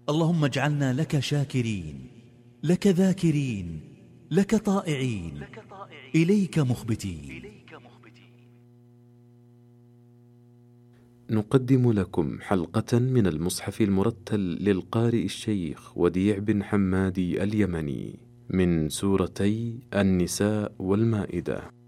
اللهم اجعلنا لك شاكرين، لك ذاكرين، لك طائعين، إليك مخبتين. نقدم لكم حلقة من المصحف المرتل للقارئ الشيخ وديع بن حمادي اليمني من سورتي النساء والمائدة.